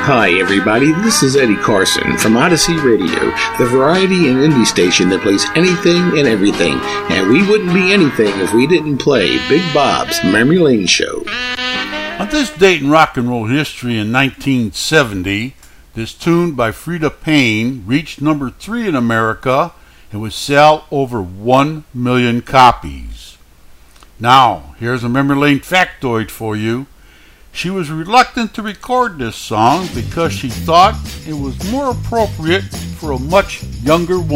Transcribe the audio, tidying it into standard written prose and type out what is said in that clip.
Hi, everybody. This is Eddie Carson from Odyssey Radio, the variety and indie station that plays anything and everything. And we wouldn't be anything if we didn't play Big Bob's Memory Lane Show. On this date in rock and roll history in 1970, this tune by Freda Payne reached number 3 in America and would sell over 1 million copies. Now, here's a Memory Lane factoid for you. She was reluctant to record this song because she thought it was more appropriate for a much younger woman.